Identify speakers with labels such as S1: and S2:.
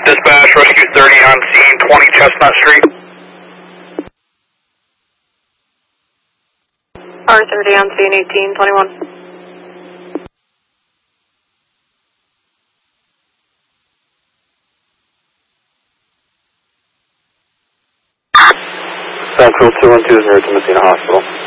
S1: Dispatch, Rescue 30 on scene, 20 Chestnut Street.
S2: R30 on scene, 1821.
S3: Central 212 is near to Messina Hospital.